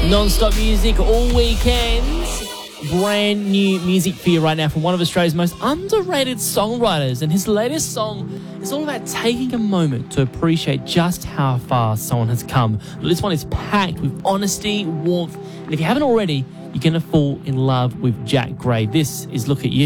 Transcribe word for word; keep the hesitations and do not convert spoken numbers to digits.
Non-stop music all weekend. Brand new music for you right now from one of Australia's most underrated songwriters, and his latest song is all about taking a moment to appreciate just how far someone has come. This one is packed with honesty, warmth, and if you haven't already, you're going to fall in love with Jack Gray. This is Look at You.